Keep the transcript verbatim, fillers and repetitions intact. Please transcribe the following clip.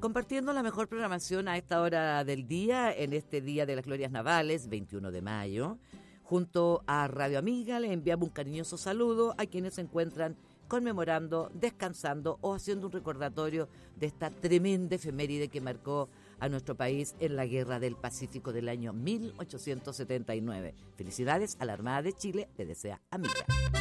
compartiendo la mejor programación a esta hora del día, en este Día de las Glorias Navales, veintiuno de mayo. Junto a Radio Amiga le enviamos un cariñoso saludo a quienes se encuentran conmemorando, descansando o haciendo un recordatorio de esta tremenda efeméride que marcó a nuestro país en la Guerra del Pacífico del año mil ochocientos setenta y nueve. Felicidades a la Armada de Chile, le desea Amiga.